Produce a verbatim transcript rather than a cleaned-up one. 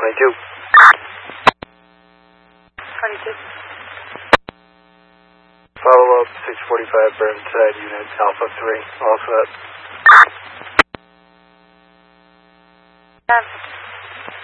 twenty-two. twenty-two. Follow up, six forty-five Burnside unit, Alpha three, all set. ten.